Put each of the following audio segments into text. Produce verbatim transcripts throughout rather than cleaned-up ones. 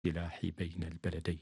السلاح بين البلدين.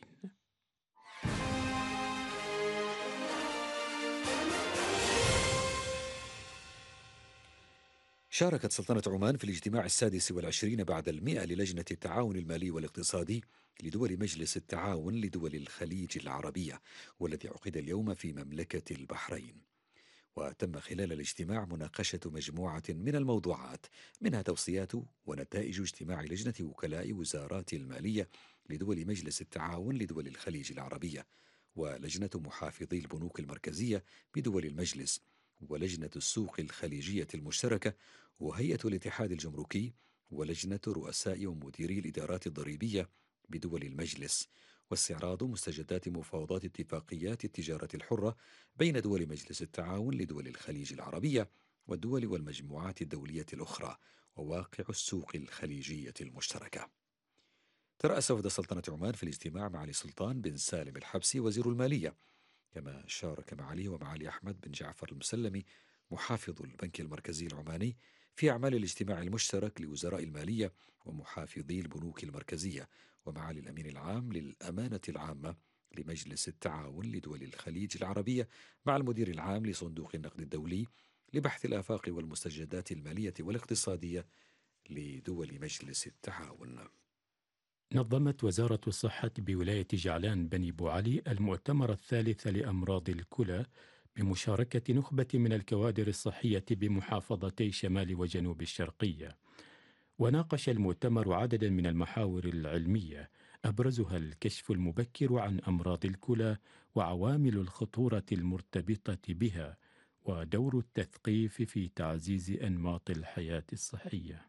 شاركت سلطنة عمان في الاجتماع السادس والعشرين بعد المئة للجنة التعاون المالي والاقتصادي لدول مجلس التعاون لدول الخليج العربية، والذي عقد اليوم في مملكة البحرين. وتم خلال الاجتماع مناقشة مجموعة من الموضوعات، منها توصيات ونتائج اجتماع لجنة وكلاء وزارات المالية لدول مجلس التعاون لدول الخليج العربية، ولجنة محافظي البنوك المركزية بدول المجلس، ولجنة السوق الخليجية المشتركة، وهيئة الاتحاد الجمركي، ولجنة رؤساء ومديري الإدارات الضريبية بدول المجلس، واستعراض مستجدات مفاوضات اتفاقيات التجارة الحرة بين دول مجلس التعاون لدول الخليج العربية والدول والمجموعات الدولية الأخرى، وواقع السوق الخليجية المشتركة. ترأس وفد سلطنة عمان في الاجتماع معالي سلطان بن سالم الحبسي وزير المالية، كما شارك معالي ومعالي أحمد بن جعفر المسلمي محافظ البنك المركزي العماني في أعمال الاجتماع المشترك لوزراء المالية ومحافظي البنوك المركزية، ومعالي الأمين العام للأمانة العامة لمجلس التعاون لدول الخليج العربية مع المدير العام لصندوق النقد الدولي لبحث الآفاق والمستجدات المالية والاقتصادية لدول مجلس التعاون. نظمت وزارة الصحة بولاية جعلان بني بوعلي المؤتمر الثالث لأمراض الكلى بمشاركة نخبة من الكوادر الصحية بمحافظتي شمال وجنوب الشرقية. وناقش المؤتمر عددا من المحاور العلمية، أبرزها الكشف المبكر عن أمراض الكلى وعوامل الخطورة المرتبطة بها، ودور التثقيف في تعزيز أنماط الحياة الصحية.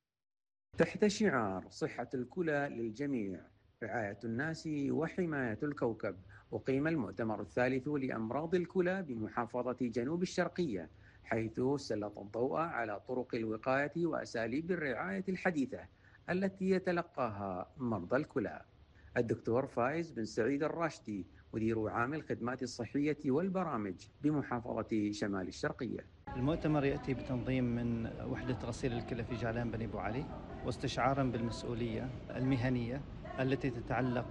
تحت شعار صحة الكلى للجميع، رعاية الناس وحماية الكوكب، أقيم المؤتمر الثالث لأمراض الكلى بمحافظة جنوب الشرقية، حيث سلط الضوء على طرق الوقاية وأساليب الرعاية الحديثة التي يتلقاها مرضى الكلى. الدكتور فايز بن سعيد الراشدي مدير عام الخدمات الصحية والبرامج بمحافظة شمال الشرقية. المؤتمر يأتي بتنظيم من وحدة غسيل الكلى في جعلان بني بوعلي، واستشعارا بالمسؤولية المهنية التي تتعلق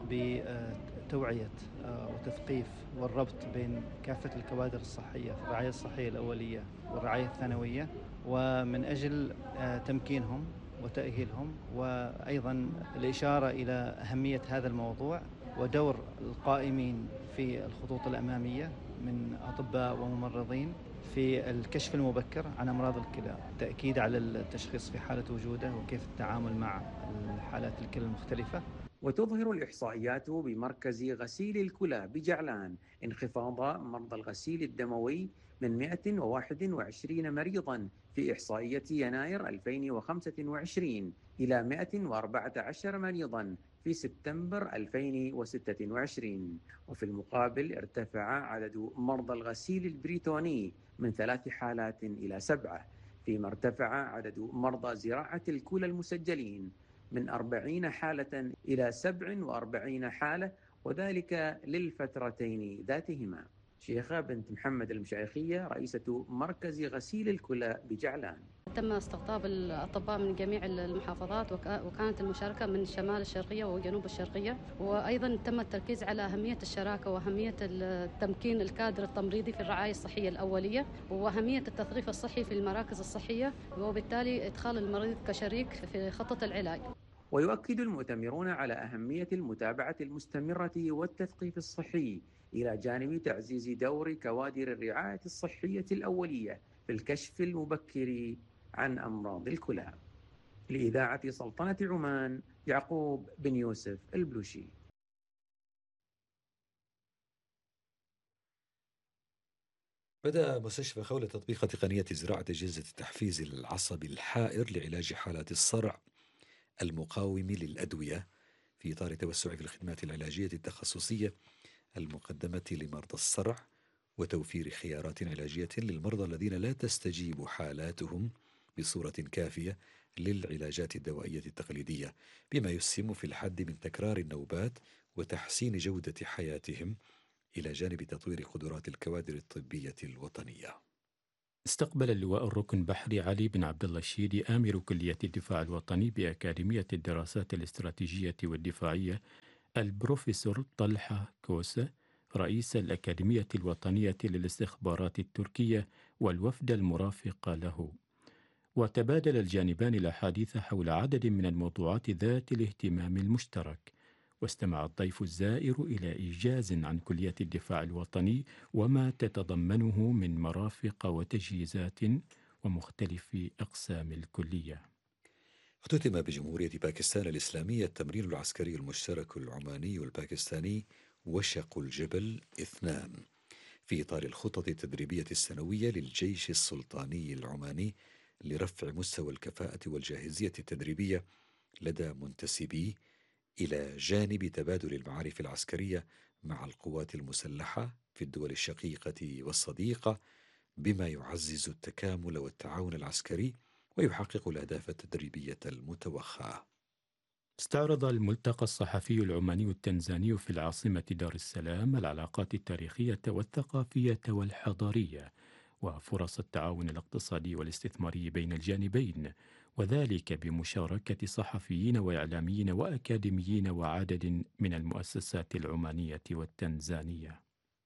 بتوعية وتثقيف والربط بين كافة الكوادر الصحية في الرعاية الصحية الأولية والرعاية الثانوية، ومن أجل تمكينهم وتأهيلهم، وأيضا الإشارة إلى أهمية هذا الموضوع ودور القائمين في الخطوط الأمامية من أطباء وممرضين في الكشف المبكر عن أمراض الكلى، التأكيد على التشخيص في حالة وجوده وكيف التعامل مع حالات الكلى المختلفة. وتظهر الإحصائيات بمركز غسيل الكلى بجعلان انخفاض مرضى الغسيل الدموي من مئة وواحد وعشرين مريضا في إحصائية يناير ألفين وخمسة وعشرين إلى مئة وأربعة عشر مريضا في سبتمبر ألفين وستة وعشرين، وفي المقابل ارتفع عدد مرضى الغسيل البريتوني من ثلاث حالات إلى سبعة، فيما ارتفع عدد مرضى زراعة الكلى المسجلين من أربعين حالة إلى سبع وأربعين حالة، وذلك للفترتين ذاتهما. شيخة بنت محمد المشايخية رئيسة مركز غسيل الكلى بجعلان. تم استقطاب الأطباء من جميع المحافظات، وكانت المشاركة من شمال الشرقية وجنوب الشرقية، وأيضا تم التركيز على أهمية الشراكة وأهمية تمكين الكادر التمريضي في الرعاية الصحية الأولية، وأهمية التثقيف الصحي في المراكز الصحية، وبالتالي إدخال المريض كشريك في خطة العلاج. ويؤكد المؤتمرون على أهمية المتابعة المستمرة والتثقيف الصحي إلى جانب تعزيز دور كوادر الرعاية الصحية الأولية في الكشف المبكر عن أمراض الكلى. لإذاعة سلطنة عمان، يعقوب بن يوسف البلوشي. بدأ مستشفى خولة تطبيق تقنية زراعة أجهزة التحفيز العصبي الحائر لعلاج حالات الصرع المقاوم للأدوية، في إطار توسع في الخدمات العلاجية التخصصية المقدمة لمرضى الصرع، وتوفير خيارات علاجية للمرضى الذين لا تستجيب حالاتهم بصورة كافية للعلاجات الدوائية التقليدية، بما يسهم في الحد من تكرار النوبات وتحسين جودة حياتهم، إلى جانب تطوير قدرات الكوادر الطبية الوطنية. استقبل اللواء الركن بحري علي بن عبد الله الشيدي آمر كلية الدفاع الوطني بأكاديمية الدراسات الاستراتيجية والدفاعية البروفيسور طلحة كوسة رئيس الأكاديمية الوطنية للاستخبارات التركية والوفد المرافق له، وتبادل الجانبان الأحاديث حول عدد من الموضوعات ذات الاهتمام المشترك. واستمع الضيف الزائر إلى إيجاز عن كلية الدفاع الوطني وما تتضمنه من مرافق وتجهيزات ومختلف أقسام الكلية. اختتم بجمهورية باكستان الإسلامية التمرين العسكري المشترك العماني والباكستاني وشق الجبل اثنان في إطار الخطط التدريبية السنوية للجيش السلطاني العماني لرفع مستوى الكفاءة والجاهزية التدريبية لدى منتسبيه، إلى جانب تبادل المعارف العسكرية مع القوات المسلحة في الدول الشقيقة والصديقة، بما يعزز التكامل والتعاون العسكري ويحقق الأهداف التدريبية المتوخاة. استعرض الملتقى الصحفي العماني التنزاني في العاصمة دار السلام العلاقات التاريخية والثقافية والحضارية وفرص التعاون الاقتصادي والاستثماري بين الجانبين، وذلك بمشاركة صحفيين وإعلاميين وأكاديميين وعدد من المؤسسات العمانية والتنزانية.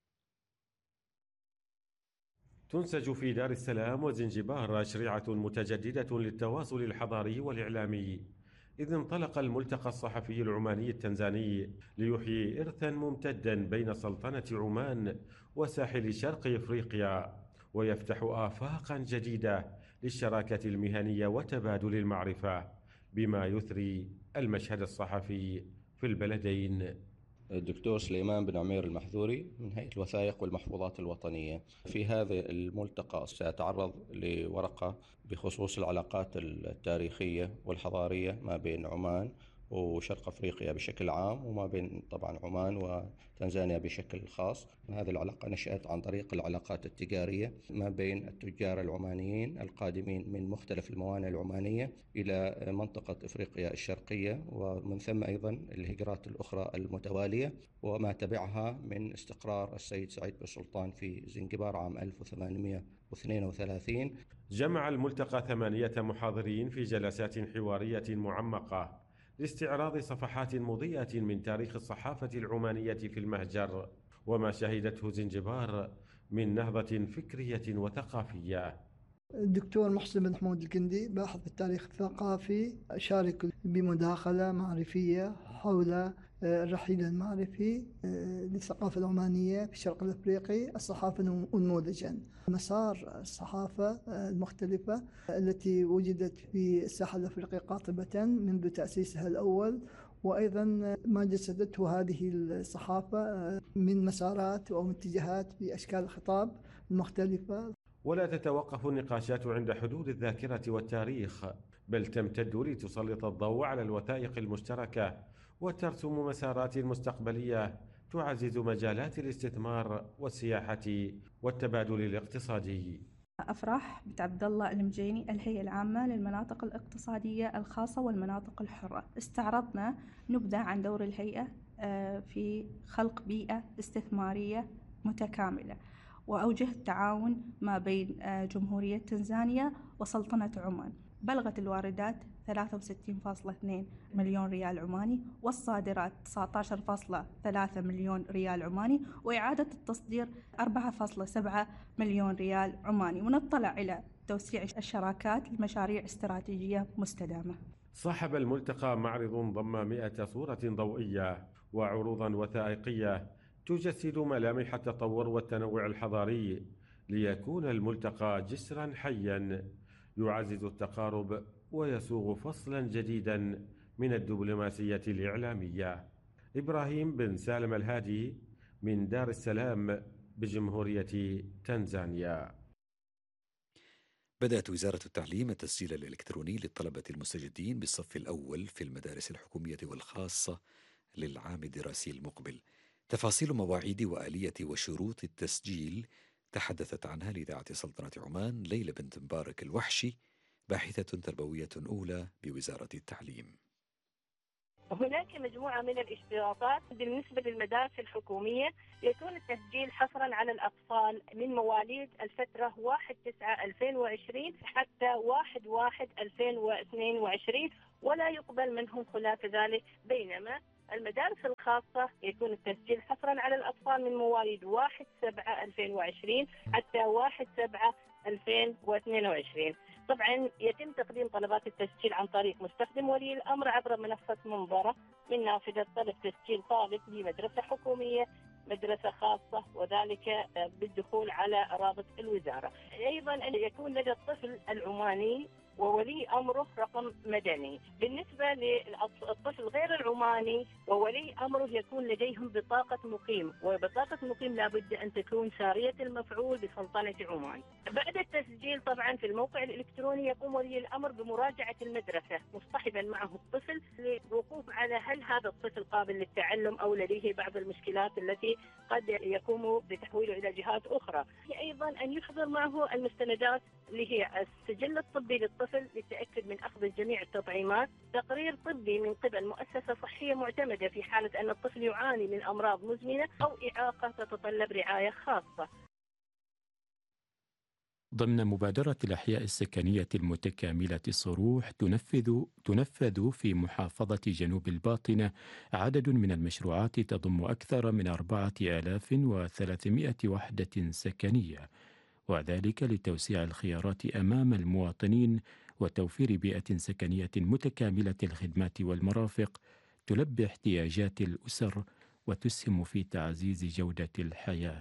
تنسج في دار السلام وزنجبار أشرعة متجددة للتواصل الحضاري والإعلامي، إذ انطلق الملتقى الصحفي العماني التنزاني ليحيي إرثا ممتدا بين سلطنة عمان وساحل شرق إفريقيا، ويفتح آفاقا جديدة للشراكة المهنية وتبادل المعرفة، بما يثري المشهد الصحفي في البلدين. الدكتور سليمان بن عمير المحذوري من هيئة الوثائق والمحفوظات الوطنية. في هذا الملتقى سأتعرض لورقة بخصوص العلاقات التاريخية والحضارية ما بين عمان وشرق أفريقيا بشكل عام، وما بين طبعا عمان وتنزانيا بشكل خاص. هذه العلاقة نشأت عن طريق العلاقات التجارية ما بين التجار العمانيين القادمين من مختلف الموانئ العمانية إلى منطقة أفريقيا الشرقية، ومن ثم أيضا الهجرات الأخرى المتوالية وما تبعها من استقرار السيد سعيد بن سلطان في زنجبار عام ألف وثمانمئة واثنين وثلاثين. جمع الملتقى ثمانية محاضرين في جلسات حوارية معمقة لاستعراض صفحات مضيئة من تاريخ الصحافة العمانية في المهجر وما شهدته زنجبار من نهضة فكرية وثقافية. الدكتور محسن بن حمود الكندي باحث في التاريخ الثقافي شارك بمداخلة معرفية حول الرحيل المعرفي للثقافة العمانية في الشرق الأفريقي، الصحافة نموذجا. مسار الصحافة المختلفة التي وجدت في الساحة الأفريقية قاطبة منذ تأسيسها الأول، وأيضا ما جسدته هذه الصحافة من مسارات أو اتجاهات بأشكال الخطاب المختلفة. ولا تتوقف النقاشات عند حدود الذاكرة والتاريخ، بل تمتد لتسلط الضوء على الوثائق المشتركة وترسم مسارات مستقبلية تعزز مجالات الاستثمار والسياحة والتبادل الاقتصادي. أفراح بنت عبد الله المجيني، الهيئة العامة للمناطق الاقتصادية الخاصة والمناطق الحرة. استعرضنا نبذة عن دور الهيئة في خلق بيئة استثمارية متكاملة وأوجه التعاون ما بين جمهورية تنزانيا وسلطنة عمان. بلغت الواردات ثلاثة وستين فاصلة اثنين مليون ريال عماني، والصادرات تسعة عشر فاصلة ثلاثة مليون ريال عماني، وإعادة التصدير أربعة فاصلة سبعة مليون ريال عماني. ونطلع إلى توسيع الشراكات لمشاريع استراتيجية مستدامة. صاحب الملتقى معرض ضم مئة صورة ضوئية وعروضا وثائقية تجسد ملامح التطور والتنوع الحضاري، ليكون الملتقى جسرا حيا يعزز التقارب ويصوغ فصلا جديدا من الدبلوماسية الإعلامية. إبراهيم بن سالم الهادي من دار السلام بجمهورية تنزانيا. بدأت وزارة التعليم التسجيل الإلكتروني للطلبة المستجدين بالصف الأول في المدارس الحكومية والخاصة للعام الدراسي المقبل. تفاصيل مواعيد وآلية وشروط التسجيل تحدثت عنها لإذاعة سلطنة عمان ليلى بنت مبارك الوحشي، باحثة تربوية أولى بوزارة التعليم. هناك مجموعة من الاشتراطات. بالنسبة للمدارس الحكومية يكون التسجيل حصرا على الأطفال من مواليد الفترة واحد تسعة ألفين وعشرين حتى واحد واحد ألفين واثنين وعشرين، ولا يقبل منهم خلاف ذلك. بينما المدارس الخاصة يكون التسجيل حصرا على الأطفال من مواليد واحد سبعة ألفين وعشرين حتى واحد سبعة ألفين واثنين وعشرين. طبعا يتم تقديم طلبات التسجيل عن طريق مستخدم ولي الأمر عبر منصة منظرة من نافذة طلب تسجيل طالب بمدرسة حكومية، مدرسة خاصة، وذلك بالدخول على رابط الوزارة. أيضا أن يكون لدى الطفل العماني وولي أمره رقم مدني. بالنسبة للطفل غير العماني وولي أمره يكون لديهم بطاقة مقيم، وبطاقة مقيم لابد أن تكون سارية المفعول بسلطنة عمان. بعد التسجيل طبعا في الموقع الإلكتروني يقوم ولي الأمر بمراجعة المدرسة مصطحبا معه الطفل للوقوف على هل هذا الطفل قابل للتعلم أو لديه بعض المشكلات التي قد يقوم بتحويله إلى جهات أخرى. أيضا أن يحضر معه المستندات اللي هي السجل الطبي للطفل للتأكد من أخذ جميع التطعيمات، تقرير طبي من قبل مؤسسة صحية معتمدة في حالة أن الطفل يعاني من أمراض مزمنة أو إعاقة تتطلب رعاية خاصة. ضمن مبادرة الأحياء السكنية المتكاملة صروح تنفذ تنفذ في محافظة جنوب الباطنة عدد من المشروعات تضم أكثر من أربعة آلاف وثلاثمائة وحدة سكنية، وذلك لتوسيع الخيارات أمام المواطنين وتوفير بيئة سكنية متكاملة الخدمات والمرافق تلبي احتياجات الأسر وتسهم في تعزيز جودة الحياة.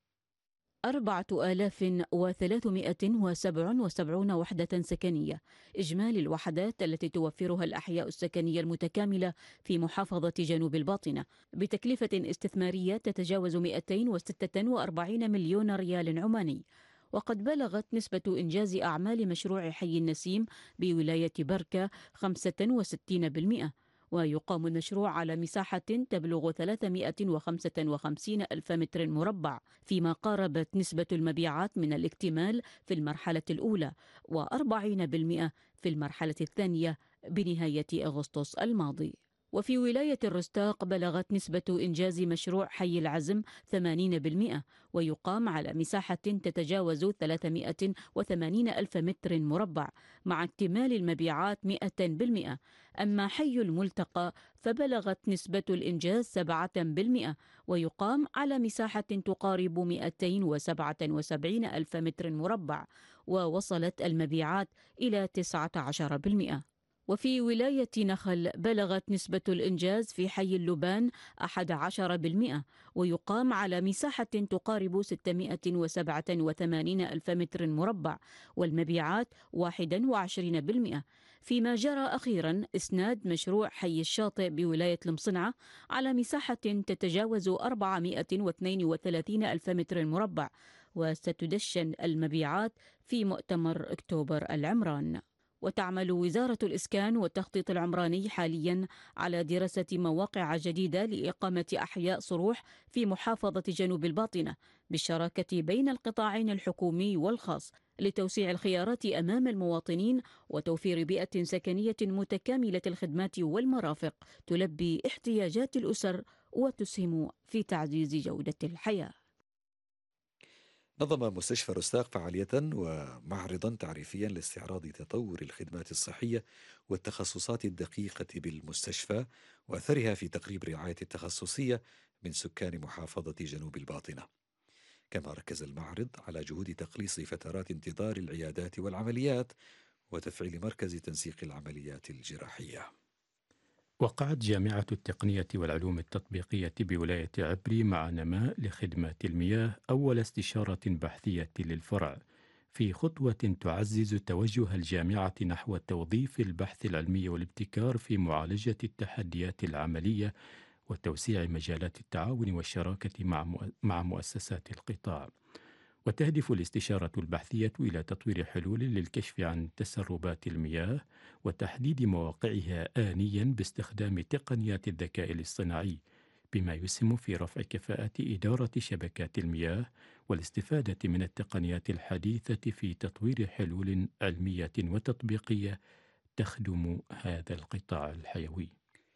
أربعة آلاف وثلاثمائة وسبعة وسبعين وحدة سكنية إجمالي الوحدات التي توفرها الأحياء السكنية المتكاملة في محافظة جنوب الباطنة بتكلفة استثمارية تتجاوز مئتين وستة وأربعين مليون ريال عماني. وقد بلغت نسبة إنجاز أعمال مشروع حي النسيم بولاية بركة خمسة وستين بالمئة، ويقام المشروع على مساحة تبلغ ثلاثمائة وخمسة وخمسين ألف متر مربع، فيما قاربت نسبة المبيعات من الاكتمال في المرحلة الأولى وأربعين بالمئة في المرحلة الثانية بنهاية أغسطس الماضي. وفي ولاية الرستاق بلغت نسبة إنجاز مشروع حي العزم ثمانين بالمئة، ويقام على مساحة تتجاوز ثلاثمائة وثمانين ألف متر مربع مع اكتمال المبيعات مئة بالمئة. أما حي الملتقى فبلغت نسبة الإنجاز سبعة بالمئة، ويقام على مساحة تقارب مئتين وسبعة وسبعين ألف متر مربع، ووصلت المبيعات إلى تسعة عشر بالمئة. وفي ولاية نخل بلغت نسبة الإنجاز في حي اللبان أحد عشر بالمئة، ويقام على مساحة تقارب ستمائة وسبعة وثمانين ألف متر مربع، والمبيعات واحد وعشرين بالمئة. فيما جرى أخيرا إسناد مشروع حي الشاطئ بولاية المصنعة على مساحة تتجاوز أربعمائة واثنين وثلاثين ألف متر مربع، وستدشن المبيعات في مؤتمر أكتوبر العمران. وتعمل وزارة الإسكان والتخطيط العمراني حاليا على دراسة مواقع جديدة لإقامة أحياء صروح في محافظة جنوب الباطنة بالشراكة بين القطاعين الحكومي والخاص لتوسيع الخيارات أمام المواطنين وتوفير بيئة سكنية متكاملة الخدمات والمرافق تلبي احتياجات الأسر وتسهم في تعزيز جودة الحياة. نظم مستشفى رستاق فعالية ومعرضا تعريفيا لاستعراض تطور الخدمات الصحية والتخصصات الدقيقة بالمستشفى وأثرها في تقريب الرعاية التخصصية من سكان محافظة جنوب الباطنة. كما ركز المعرض على جهود تقليص فترات انتظار العيادات والعمليات وتفعيل مركز تنسيق العمليات الجراحية. وقعت جامعة التقنية والعلوم التطبيقية بولاية عبري مع نماء لخدمات المياه أول استشارة بحثية للفرع في خطوة تعزز توجه الجامعة نحو توظيف البحث العلمي والابتكار في معالجة التحديات العملية وتوسيع مجالات التعاون والشراكة مع مؤسسات القطاع. وتهدف الاستشارة البحثية إلى تطوير حلول للكشف عن تسربات المياه وتحديد مواقعها آنيا باستخدام تقنيات الذكاء الاصطناعي، بما يسهم في رفع كفاءة إدارة شبكات المياه والاستفادة من التقنيات الحديثة في تطوير حلول علمية وتطبيقية تخدم هذا القطاع الحيوي.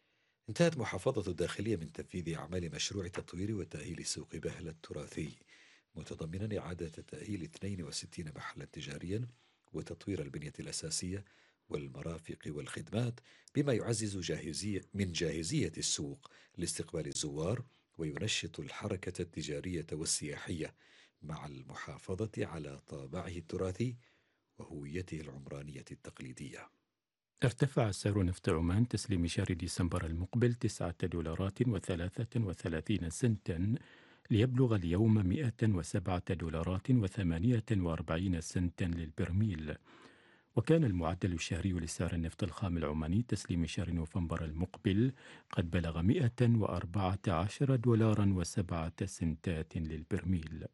انتهت محافظة الداخلية من تنفيذ أعمال مشروع تطوير وتأهيل سوق بهلة التراثي، متضمنا إعادة تأهيل اثنين وستين محلا تجاريا وتطوير البنية الأساسية والمرافق والخدمات، بما يعزز جاهزية من جاهزية السوق لاستقبال الزوار وينشط الحركة التجارية والسياحية، مع المحافظة على طابعه التراثي وهويته العمرانية التقليدية. ارتفع سعر نفط عمان تسليم شهر ديسمبر المقبل تسعة دولارات وثلاثة وثلاثين سنتا ليبلغ اليوم مئة وسبعة دولارات وثمانية وأربعين سنتا للبرميل. وكان المعدل الشهري لسعر النفط الخام العماني تسليم شهر نوفمبر المقبل قد بلغ مئة وأربعة عشر دولارا وسبعة سنتات للبرميل.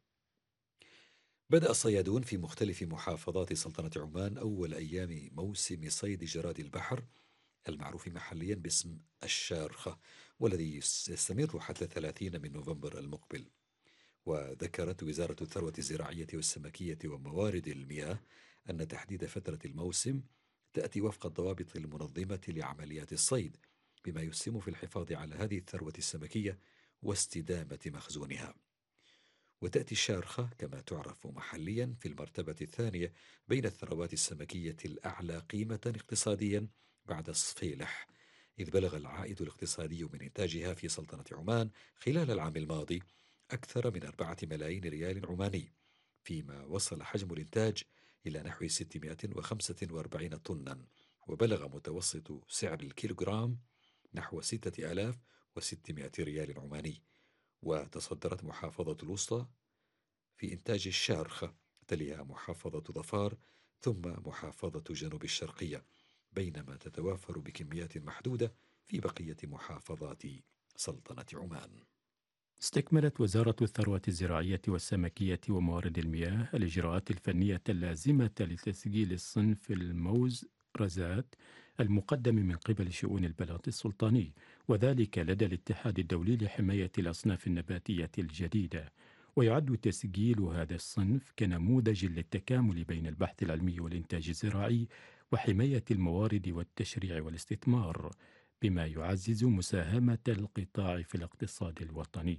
بدأ الصيادون في مختلف محافظات سلطنة عمان أول أيام موسم صيد جراد البحر المعروف محليا باسم الشارخة، والذي يستمر حتى ثلاثين من نوفمبر المقبل. وذكرت وزارة الثروة الزراعية والسمكية وموارد المياه أن تحديد فترة الموسم تأتي وفق الضوابط المنظمة لعمليات الصيد، بما يسهم في الحفاظ على هذه الثروة السمكية واستدامة مخزونها. وتأتي الشارخة كما تعرف محليا في المرتبة الثانية بين الثروات السمكية الأعلى قيمة اقتصاديا بعد الصفيلح، إذ بلغ العائد الاقتصادي من إنتاجها في سلطنة عمان خلال العام الماضي أكثر من أربعة ملايين ريال عماني، فيما وصل حجم الإنتاج إلى نحو ستمائة وخمسة وأربعين طنا، وبلغ متوسط سعر الكيلوغرام نحو ستة آلاف وستمائة ريال عماني. وتصدرت محافظة الوسطى في إنتاج الشارخة، تليها محافظة ظفار، ثم محافظة جنوب الشرقية، بينما تتوافر بكميات محدودة في بقية محافظات سلطنة عمان. استكملت وزارة الثروة الزراعية والسمكية وموارد المياه الإجراءات الفنية اللازمة لتسجيل الصنف الموز رزات المقدم من قبل شؤون البلاط السلطاني، وذلك لدى الاتحاد الدولي لحماية الأصناف النباتية الجديدة. ويعد تسجيل هذا الصنف كنموذج للتكامل بين البحث العلمي والإنتاج الزراعي وحماية الموارد والتشريع والاستثمار، بما يعزز مساهمة القطاع في الاقتصاد الوطني.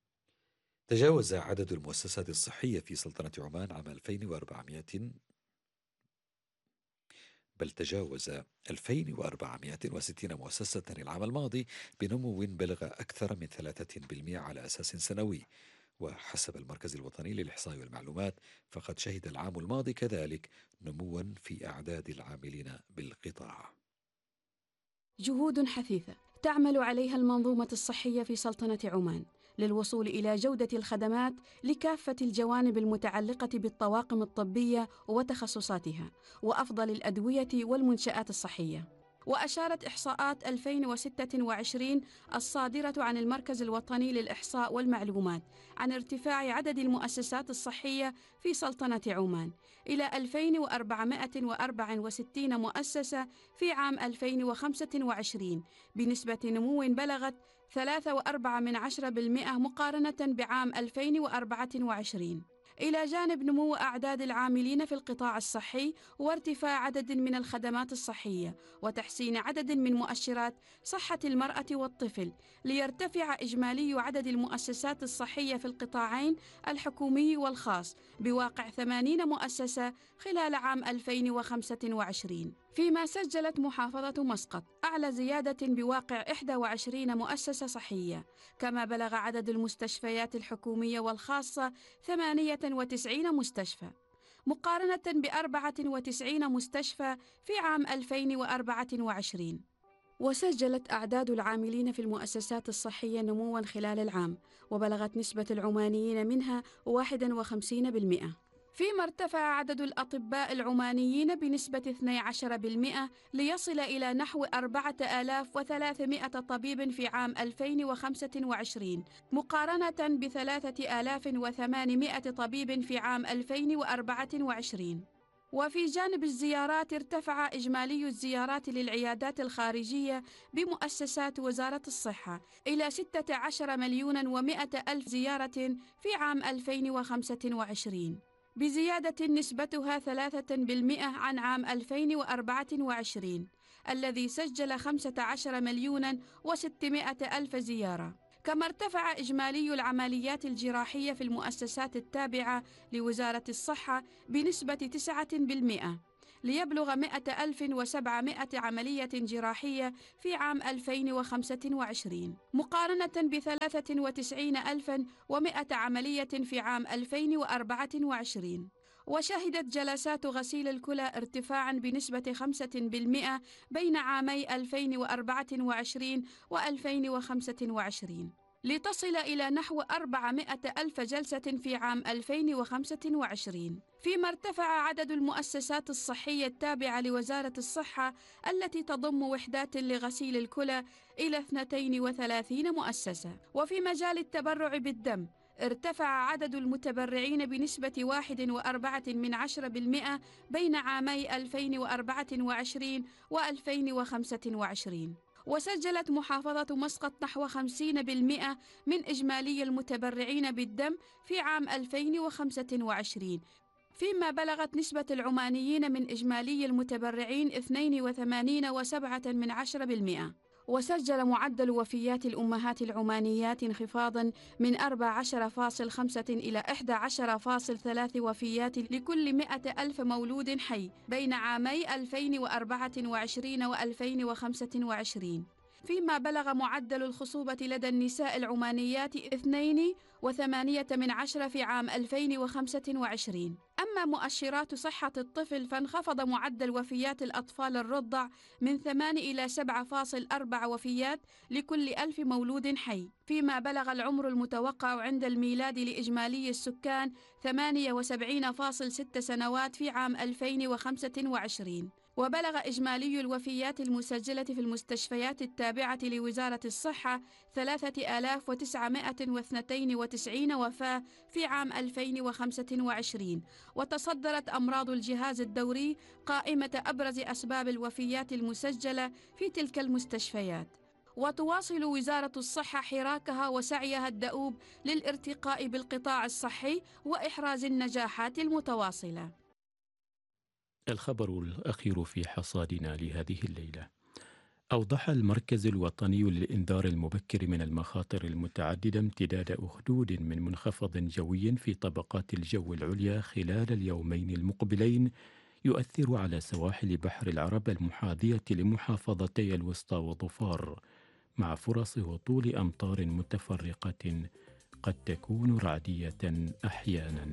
تجاوز عدد المؤسسات الصحية في سلطنة عمان عام ألفين وأربعمائة بل تجاوز ألفين وأربعمائة وستين مؤسسة العام الماضي بنمو بلغ أكثر من ثلاثة بالمئة على أساس سنوي. وحسب المركز الوطني للإحصاء والمعلومات فقد شهد العام الماضي كذلك نموا في أعداد العاملين بالقطاع. جهود حثيثة تعمل عليها المنظومة الصحية في سلطنة عمان للوصول إلى جودة الخدمات لكافة الجوانب المتعلقة بالطواقم الطبية وتخصصاتها وأفضل الأدوية والمنشآت الصحية. وأشارت إحصاءات ألفين وستة وعشرين الصادرة عن المركز الوطني للإحصاء والمعلومات عن ارتفاع عدد المؤسسات الصحية في سلطنة عمان إلى ألفين وأربعمائة وأربعة وستين مؤسسة في عام ألفين وخمسة وعشرين بنسبة نمو بلغت ثلاثة فاصلة أربعة بالمئة مقارنة بعام ألفين وأربعة وعشرين، إلى جانب نمو أعداد العاملين في القطاع الصحي وارتفاع عدد من الخدمات الصحية وتحسين عدد من مؤشرات صحة المرأة والطفل، ليرتفع إجمالي عدد المؤسسات الصحية في القطاعين الحكومي والخاص بواقع ثمانين مؤسسة خلال عام ألفين وخمسة وعشرين. فيما سجلت محافظة مسقط أعلى زيادة بواقع إحدى وعشرين مؤسسة صحية، كما بلغ عدد المستشفيات الحكومية والخاصة ثمانية وتسعين مستشفى مقارنة بأربعة وتسعين مستشفى في عام ألفين وأربعة وعشرين. وسجلت أعداد العاملين في المؤسسات الصحية نمواً خلال العام، وبلغت نسبة العمانيين منها واحد وخمسين بالمئة، فيما ارتفع عدد الأطباء العمانيين بنسبة اثني عشر بالمئة ليصل إلى نحو أربعة آلاف وثلاثمائة طبيب في عام ألفين وخمسة وعشرين مقارنة بثلاثة آلاف وثمانمائة طبيب في عام ألفين وأربعة وعشرين. وفي جانب الزيارات ارتفع إجمالي الزيارات للعيادات الخارجية بمؤسسات وزارة الصحة إلى ستة عشر مليون ومائة ألف زيارة في عام ألفين وخمسة وعشرين، بزيادة نسبتها ثلاثة بالمئة عن عام ألفين وأربعة وعشرين، الذي سجل خمسة عشر مليونا وستمائة ألف زيارة. كما ارتفع إجمالي العمليات الجراحية في المؤسسات التابعة لوزارة الصحة بنسبة تسعة بالمئة ليبلغ مئة ألف وسبعمائة عملية جراحية في عام ألفين وخمسة وعشرين، مقارنة بثلاثة وتسعين ألفا ومئة عملية في عام ألفين وأربعة وعشرين. وشهدت جلسات غسيل الكلى ارتفاعاً بنسبة خمسة بالمئة بين عامي ألفين وأربعة وعشرين وألفين وخمسة وعشرين، لتصل إلى نحو أربعمائة ألف جلسة في عام ألفين وخمسة وعشرين، فيما ارتفع عدد المؤسسات الصحية التابعة لوزارة الصحة التي تضم وحدات لغسيل الكلى إلى اثنتين وثلاثين مؤسسة. وفي مجال التبرع بالدم ارتفع عدد المتبرعين بنسبة واحد وأربعة من عشرة بالمئة بين عامي ألفين وأربعة وعشرين وألفين وخمسة وعشرين، وسجلت محافظة مسقط نحو خمسين بالمئة من إجمالي المتبرعين بالدم في عام ألفين وخمسة وعشرين، فيما بلغت نسبة العمانيين من إجمالي المتبرعين اثنين وثمانين فاصلة سبعة من عشرة بالمئة. وسجل معدل وفيات الأمهات العمانيات انخفاضاً من أربعة عشر فاصلة خمسة إلى إحدى عشرة فاصلة ثلاثة وفيات لكل مئة ألف مولود حي بين عامي ألفين وأربعة وعشرين وألفين وخمسة وعشرين، فيما بلغ معدل الخصوبة لدى النساء العمانيات اثنين وثمانية من عشرة في عام ألفين وخمسة وعشرين. أما مؤشرات صحة الطفل فانخفض معدل وفيات الأطفال الرضع من ثمانية إلى سبعة فاصلة أربعة وفيات لكل ألف مولود حي، فيما بلغ العمر المتوقع عند الميلاد لإجمالي السكان ثمانية وسبعين فاصلة ستة سنوات في عام ألفين وخمسة وعشرين. وبلغ إجمالي الوفيات المسجلة في المستشفيات التابعة لوزارة الصحة ثلاثة آلاف وتسعمائة واثنين وتسعين وفاة في عام ألفين وخمسة وعشرين، وتصدرت أمراض الجهاز الدوري قائمة أبرز أسباب الوفيات المسجلة في تلك المستشفيات. وتواصل وزارة الصحة حراكها وسعيها الدؤوب للارتقاء بالقطاع الصحي وإحراز النجاحات المتواصلة. الخبر الأخير في حصادنا لهذه الليلة: أوضح المركز الوطني للإنذار المبكر من المخاطر المتعددة امتداد أخدود من منخفض جوي في طبقات الجو العليا خلال اليومين المقبلين يؤثر على سواحل بحر العرب المحاذية لمحافظتي الوسطى وظفار، مع فرص هطول أمطار متفرقة قد تكون رعدية أحيانا.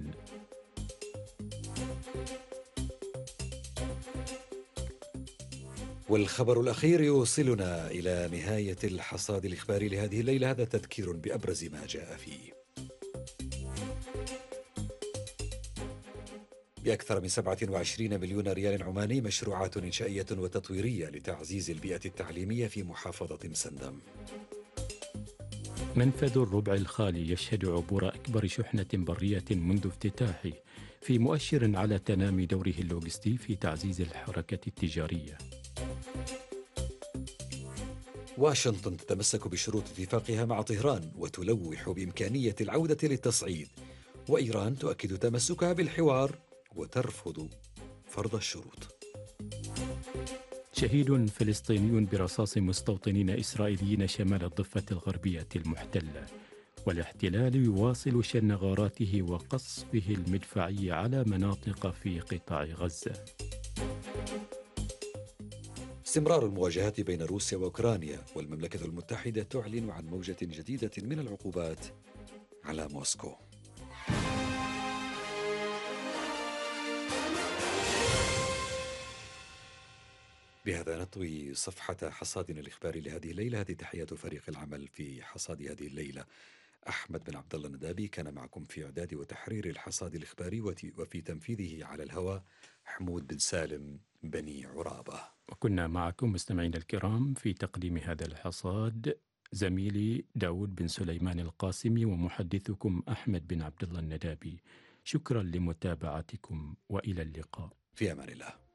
والخبر الأخير يوصلنا إلى نهاية الحصاد الإخباري لهذه الليلة. هذا تذكير بأبرز ما جاء فيه. بأكثر من سبعة وعشرين مليون ريال عماني مشروعات إنشائية وتطويرية لتعزيز البيئة التعليمية في محافظة مسندم. منفذ الربع الخالي يشهد عبور أكبر شحنة برية منذ افتتاحه، في مؤشر على تنامي دوره اللوجستي في تعزيز الحركة التجارية. واشنطن تتمسك بشروط اتفاقها مع طهران وتلوح بإمكانية العودة للتصعيد، وإيران تؤكد تمسكها بالحوار وترفض فرض الشروط. شهيد فلسطيني برصاص مستوطنين إسرائيليين شمال الضفة الغربية المحتلة، والاحتلال يواصل شن غاراته وقصفه المدفعي على مناطق في قطاع غزة. استمرار المواجهات بين روسيا وأوكرانيا، والمملكة المتحدة تعلن عن موجة جديدة من العقوبات على موسكو. بهذا نطوي صفحة حصادنا الإخباري لهذه الليلة. هذه تحيات فريق العمل في حصاد هذه الليلة: أحمد بن عبد الله الندابي كان معكم في إعداد وتحرير الحصاد الإخباري، وفي تنفيذه على الهواء حمود بن سالم بني عرابة. وكنا معكم مستمعينا الكرام في تقديم هذا الحصاد زميلي داود بن سليمان القاسمي ومحدثكم أحمد بن عبد الله الندابي. شكرا لمتابعتكم وإلى اللقاء. في أمان الله.